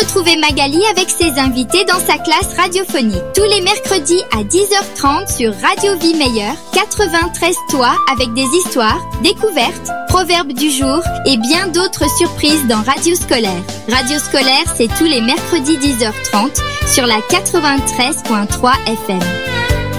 Retrouvez Magali avec ses invités dans sa classe radiophonique. Tous les mercredis à 10h30 sur Radio Vie Meilleure, 93 Toits avec des histoires, découvertes, proverbes du jour et bien d'autres surprises dans Radio Scolaire. Radio Scolaire, c'est tous les mercredis 10h30 sur la 93.3 FM.